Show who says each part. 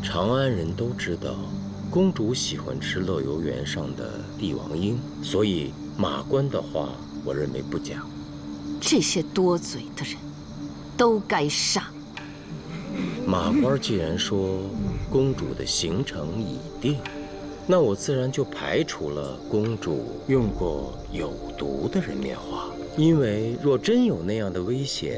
Speaker 1: 长安人都知道，公主喜欢吃乐游原上的帝王樱，所以马官的话，我认为不假。
Speaker 2: 这些多嘴的人，都该杀。
Speaker 1: 马官既然说公主的行程已定，那我自然就排除了公主用过有毒的人面花，因为若真有那样的危险，